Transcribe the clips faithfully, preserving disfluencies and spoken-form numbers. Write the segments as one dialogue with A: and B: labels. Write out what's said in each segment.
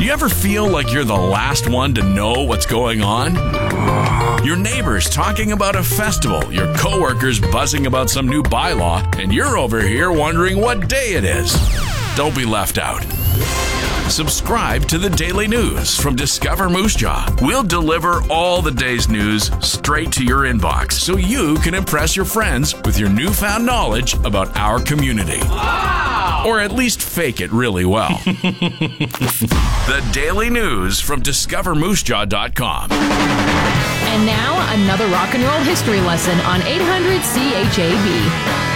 A: you ever feel like you're the last one to know what's going on? Your neighbors talking about a festival, your coworkers buzzing about some new bylaw, and you're over here wondering what day it is. Don't be left out. Subscribe to the Daily News from Discover Moose Jaw. We'll deliver all the day's news straight to your inbox so you can impress your friends with your newfound knowledge about our community. Wow! Or at least fake it really well. The Daily News from discover moose jaw dot com.
B: And now, another rock and roll history lesson on eight hundred C H A B.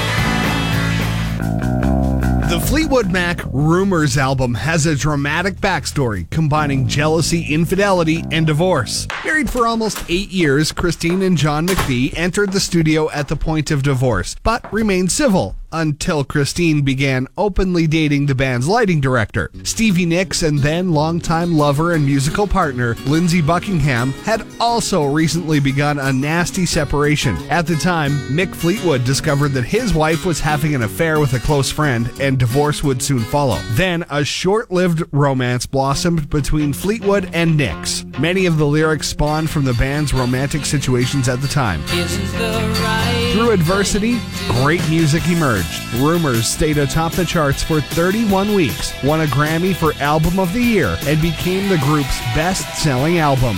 C: The Fleetwood Mac Rumors album has a dramatic backstory combining jealousy, infidelity, and divorce. Married for almost eight years, Christine and John McVie entered the studio at the point of divorce, but remained civil until Christine began openly dating the band's lighting director. Stevie Nicks and then longtime lover and musical partner Lindsey Buckingham had also recently begun a nasty separation. At the time, Mick Fleetwood discovered that his wife was having an affair with a close friend and divorce would soon follow. Then, a short-lived romance blossomed between Fleetwood and Nicks. Many of the lyrics spawned from the band's romantic situations at the time. Through adversity, great music emerged. Rumors stayed atop the charts for thirty-one weeks, won a Grammy for Album of the Year, and became the group's best-selling album.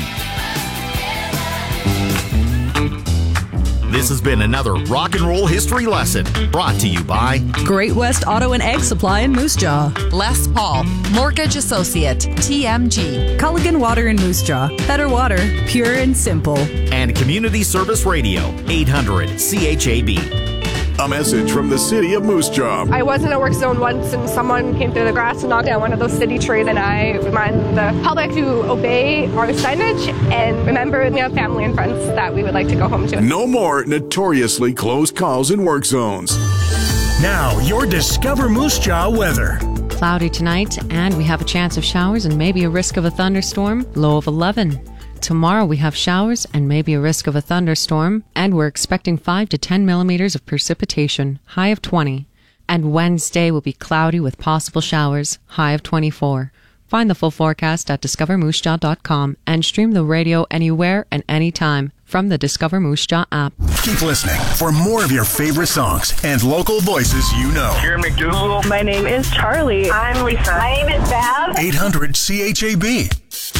D: This has been another Rock and Roll History Lesson brought to you by
E: Great West Auto and Egg Supply in Moose Jaw,
F: Les Paul, Mortgage Associate, T M G,
E: Culligan Water in Moose Jaw, better water, pure and simple,
D: and Community Service Radio, eight hundred C H A B.
G: A message from the city of Moose Jaw.
H: I was in a work zone once and someone came through the grass and knocked down one of those city trees, and I remind the public to obey our signage and remember we have family and friends that we would like to go home to.
G: No more notoriously close calls in work zones.
I: Now, your Discover Moose Jaw weather.
J: Cloudy tonight, and we have a chance of showers and maybe a risk of a thunderstorm, low of eleven. Tomorrow we have showers and maybe a risk of a thunderstorm, and we're expecting five to ten millimeters of precipitation, high of twenty. And Wednesday will be cloudy with possible showers, high of twenty-four. Find the full forecast at discover moose jaw dot com and stream the radio anywhere and anytime from the Discover Moose Jaw app.
I: Keep listening for more of your favorite songs and local voices you know.
K: Here, McDougal.
L: My name is Charlie.
M: I'm Lisa.
L: My name is Bev.
I: eight hundred C H A B.